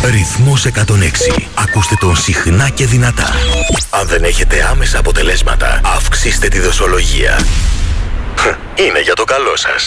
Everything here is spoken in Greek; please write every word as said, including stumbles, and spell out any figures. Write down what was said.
Ρυθμός εκατόν έξι. Ακούστε τον συχνά και δυνατά. Αν δεν έχετε άμεσα αποτελέσματα, αυξήστε τη δοσολογία. Είναι για το καλό σας.